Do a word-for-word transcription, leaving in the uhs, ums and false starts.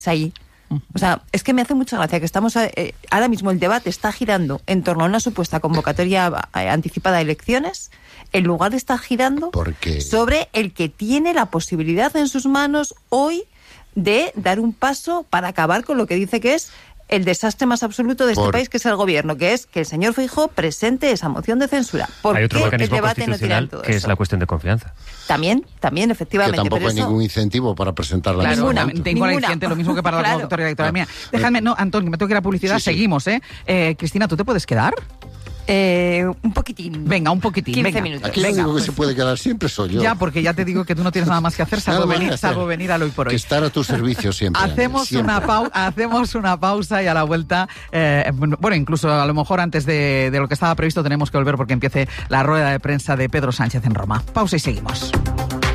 ahí. O sea, es que me hace mucha gracia que estamos... Eh, ahora mismo el debate está girando en torno a una supuesta convocatoria eh, anticipada de elecciones, en lugar de estar girando Porque... sobre el que tiene la posibilidad en sus manos hoy de dar un paso para acabar con lo que dice que es el desastre más absoluto de este Por... país, que es el gobierno, que es que el señor Feijóo presente esa moción de censura. ¿Por hay otro qué mecanismo el debate no tira en constitucional todo que eso? es la cuestión de confianza. También, también, efectivamente. Que tampoco pero hay eso... ningún incentivo para presentar la Claro, Ninguna, ninguna, ninguna aliciente, lo mismo que para la Claro. convocatoria electoral mía. Déjame, no, Antón, que me tengo que ir a publicidad, Sí, sí. seguimos, ¿eh? eh Cristina, ¿tú te puedes quedar? Eh, un poquitín. Venga, un poquitín. quince venga. minutos. Aquí Venga, lo único que pues, se puede quedar siempre soy yo. Ya, porque ya te digo que tú no tienes nada más que hacer, salvo, Nada más venir, que hacer. salvo venir al hoy por hoy. Que estar a tu servicio siempre. Hacemos siempre. una, pau hacemos una pausa y a la vuelta, eh, bueno, incluso a lo mejor antes de, de lo que estaba previsto tenemos que volver porque empiece la rueda de prensa de Pedro Sánchez en Roma. Pausa y seguimos.